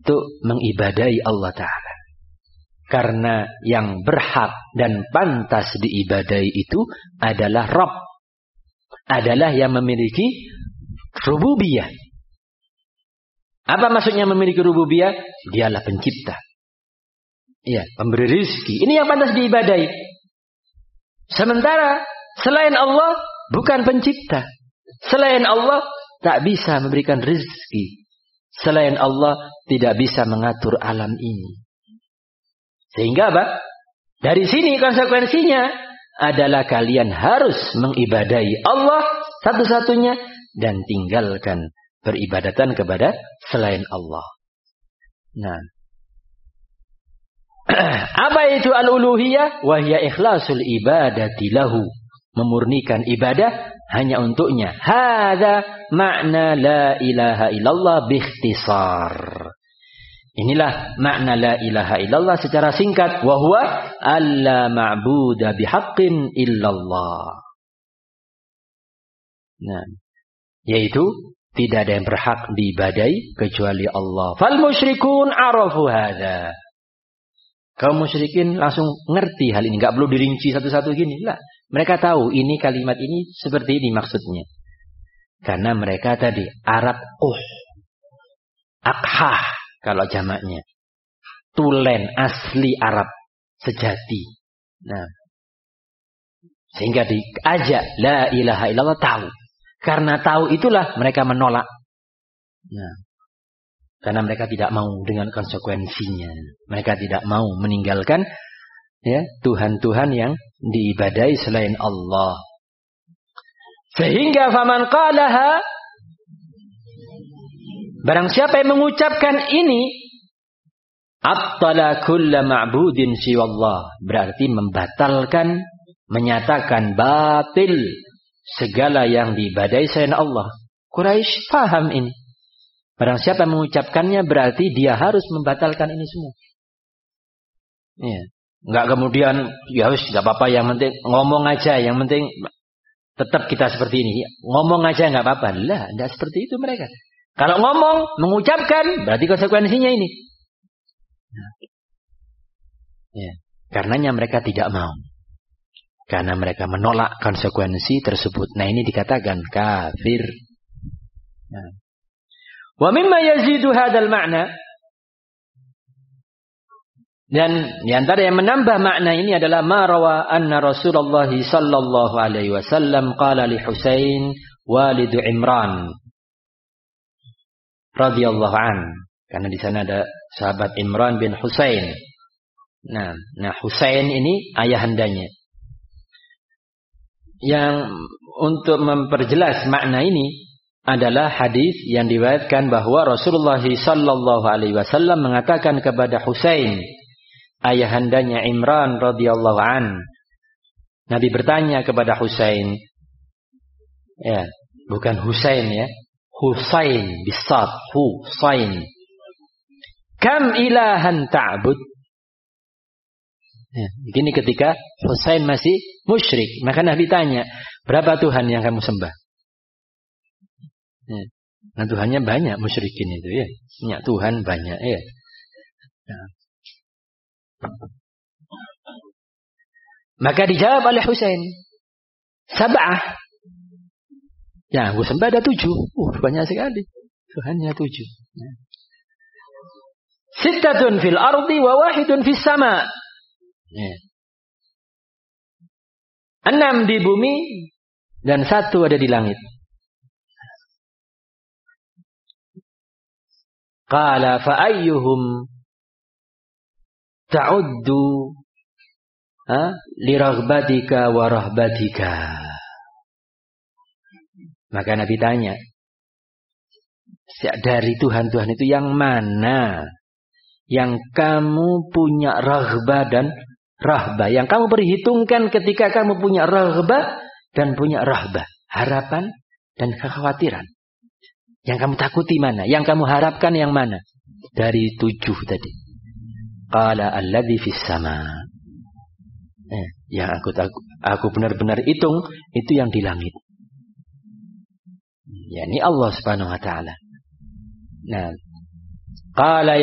untuk mengibadahi Allah Ta'ala. Karena yang berhak dan pantas diibadahi itu adalah Rabb. Adalah yang memiliki rububiyah. Apa maksudnya memiliki rububiyah? Dialah pencipta. Ya, pemberi rezeki. Ini yang pantas diibadahi. Sementara selain Allah bukan pencipta. Selain Allah tak bisa memberikan rezeki. Selain Allah tidak bisa mengatur alam ini. Sehingga apa? Dari sini konsekuensinya adalah kalian harus mengibadahi Allah satu-satunya dan tinggalkan peribadatan kepada selain Allah. Nah, apa itu al-uluhiyah? Wahya ikhlasul ibadati lahu, memurnikan ibadah hanya untuknya. Hadza makna la ilaha illallah biikhtisar. Inilah makna la ilaha illallah secara singkat. Wa huwa alla ma'buda bihaqqin illallah. Nah, yaitu tidak ada yang berhak diibadai kecuali Allah. Fal musyrikun arafu hadza. Kaum musyrikin langsung ngerti hal ini, enggak perlu dirinci satu-satu gini. Lah, mereka tahu ini kalimat ini seperti ini maksudnya. Karena mereka tadi Arab akhah kalau jamaknya. Tulen asli Arab sejati. Nah, sehingga diajak la ilaha illallah tahu. Karena tahu itulah mereka menolak. Nah, karena mereka tidak mau dengan konsekuensinya. Mereka tidak mau meninggalkan ya Tuhan-Tuhan yang diibadai selain Allah. Sehingga faman qalaha, barang siapa yang mengucapkan ini, abtala kulla ma'budin siwallah, berarti membatalkan, menyatakan batil segala yang diibadai selain Allah. Quraisy paham ini. Barang siapa yang mengucapkannya berarti dia harus membatalkan ini semua. Ya. Enggak kemudian ya wis enggak apa-apa, yang penting ngomong aja, yang penting tetap kita seperti ini. Ngomong aja enggak apa-apa. Lah, enggak seperti itu mereka. Kalau ngomong, mengucapkan berarti konsekuensinya ini. Nah. Ya, karenanya mereka tidak mau. Karena mereka menolak konsekuensi tersebut. Nah, ini dikatakan kafir. Nah. Wa mimma yazidu hadzal ma'na, dan di antara yang menambah makna ini adalah ma rawa anna Rasulullah sallallahu alaihi wasallam qala li Husain walid Imran radhiyallahu an, karena di sana ada sahabat Imran bin Husain. Nah Husain ini ayahandanya. Yang untuk memperjelas makna ini adalah hadis yang diriwayatkan bahwa Rasulullah sallallahu alaihi wasallam mengatakan kepada Husain, ayahandanya Imran radhiyallahu an. Nabi bertanya kepada Husain, ya, bukan Husain ya, Husain bisad, Husain. Kam ilahan ta'bud? Ya, begini ketika Husain masih musyrik, maka Nabi tanya, berapa Tuhan yang kamu sembah? Ya. Nah, Tuhannya banyak musyrikin itu ya. Punya Tuhan banyak ya. Nah. Maka dijawab oleh Husain, sab'ah. Ya, gue sembah ada 7. Banyak sekali. Tuhannya 7. Ya. Sittatun fil ardi wa wahidun fis sama. Ya. 6 di bumi dan 1 ada di langit. Qala fa ayyuhum ta'uddu li raghbatika wa rahbatika. Maka Nabi tanya, dari Tuhan-Tuhan itu yang mana yang kamu punya raghbah dan rahbah, yang kamu perhitungkan ketika kamu punya raghbah dan punya rahbah, harapan dan kekhawatiran. Yang kamu takuti mana? Yang kamu harapkan yang mana? Dari 7 tadi. Qala alladzi fis sama. Yang aku benar-benar hitung itu yang di langit. Ya, ini Allah Subhanahu wa taala. Nah, qala